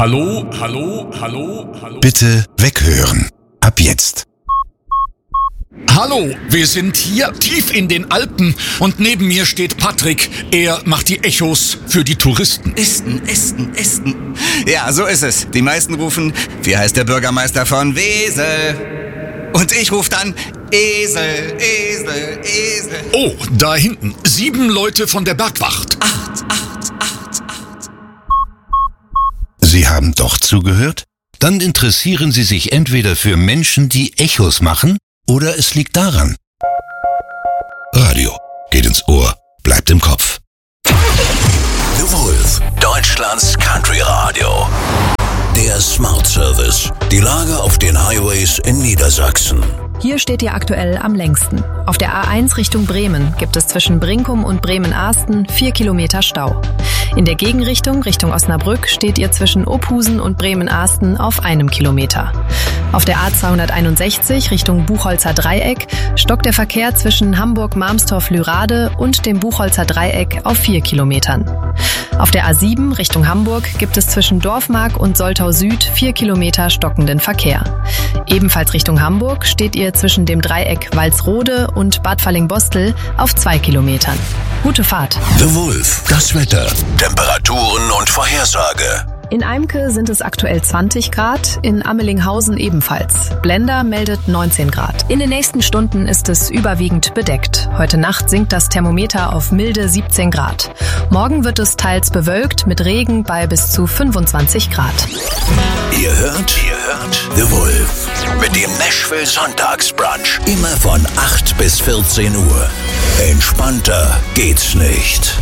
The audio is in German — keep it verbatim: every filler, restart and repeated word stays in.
Hallo, hallo, hallo, hallo. Bitte weghören. Ab jetzt. Hallo, wir sind hier tief in den Alpen und neben mir steht Patrick. Er macht die Echos für die Touristen. Esten, Esten, Esten. Ja, so ist es. Die meisten rufen, wie heißt der Bürgermeister von Wesel? Und ich rufe dann, Esel, Esel, Esel. Oh, da hinten. Sieben Leute von der Bergwacht. Acht, acht, acht, acht. Sie haben doch zugehört? Dann interessieren Sie sich entweder für Menschen, die Echos machen, oder es liegt daran. Radio geht ins Ohr, bleibt im Kopf. The Wolf, Deutschlands Country Radio. Der Smart Service. Die Lage auf den Highways in Niedersachsen. Hier steht ihr aktuell am längsten. Auf der A eins Richtung Bremen gibt es zwischen Brinkum und Bremen-Ahsten vier Kilometer Stau. In der Gegenrichtung, Richtung Osnabrück, steht ihr zwischen Ophusen und Bremen-Ahsten auf einem Kilometer. Auf der A zweihunderteinundsechzig Richtung Buchholzer Dreieck stockt der Verkehr zwischen Hamburg-Marmstorf-Lürade und dem Buchholzer Dreieck auf vier Kilometern. Auf der A sieben Richtung Hamburg gibt es zwischen Dorfmark und Soltau Süd vier Kilometer stockenden Verkehr. Ebenfalls Richtung Hamburg steht ihr zwischen dem Dreieck Walsrode und Bad Fallingbostel auf zwei Kilometern. Gute Fahrt. The Wolf, das Wetter, Temperaturen und Vorhersage. In Eimke sind es aktuell zwanzig Grad, in Ammelinghausen ebenfalls. Blender meldet neunzehn Grad. In den nächsten Stunden ist es überwiegend bedeckt. Heute Nacht sinkt das Thermometer auf milde siebzehn Grad. Morgen wird es teils bewölkt mit Regen bei bis zu fünfundzwanzig Grad. Ihr hört, ihr hört The Wolf mit dem Nashville Sonntagsbrunch. Immer von acht bis vierzehn Uhr. Entspannter geht's nicht.